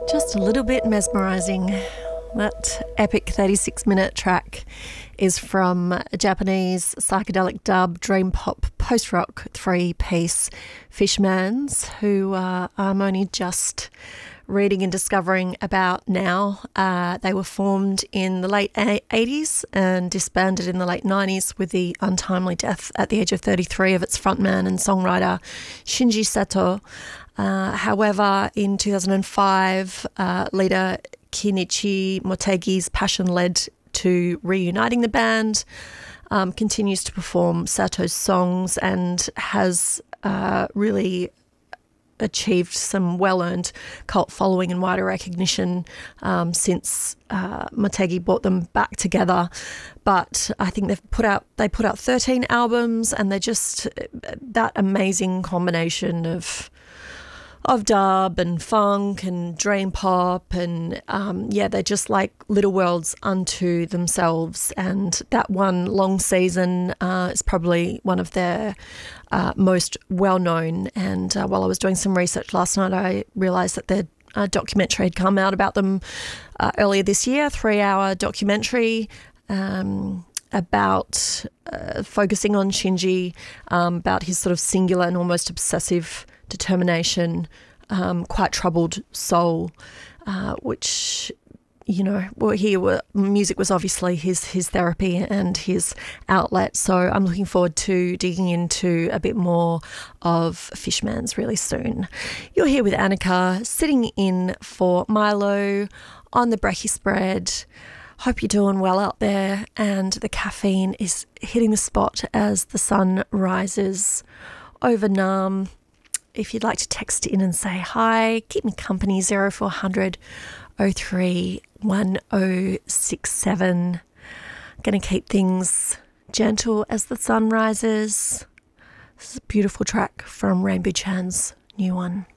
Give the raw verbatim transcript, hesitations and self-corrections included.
Just a little bit mesmerising. That epic thirty-six minute track is from a Japanese psychedelic dub, dream pop, post-rock three-piece Fishmans, who uh, I'm only just reading and discovering about now. Uh, they were formed in the late eighties and disbanded in the late nineties with the untimely death at the age of thirty-three of its frontman and songwriter Shinji Sato. Uh, however, in two thousand five, uh, leader Kenichi Motegi's passion led to reuniting the band, um, continues to perform Sato's songs and has uh, really achieved some well-earned cult following and wider recognition um, since uh, Motegi brought them back together. But I think they've put out they put out thirteen albums, and they're just that amazing combination of of dub and funk and dream pop, and um, yeah, they're just like little worlds unto themselves. And that one, Long Season, uh, is probably one of their uh, most well-known. And uh, while I was doing some research last night, I realised that their uh, documentary had come out about them uh, earlier this year, three-hour documentary um, about uh, focusing on Shinji, um, about his sort of singular and almost obsessive determination, um, quite troubled soul, uh, which, you know, well, here were, music was obviously his his therapy and his outlet. So I'm looking forward to digging into a bit more of Fishmans really soon. You're here with Annika, sitting in for Milo on the brekkie spread. Hope you're doing well out there, and the caffeine is hitting the spot as the sun rises over Nam. If you'd like to text in and say hi, keep me company, zero four hundred oh three one oh six seven. Going to keep things gentle as the sun rises. This is a beautiful track from Rainbow Chan's new one.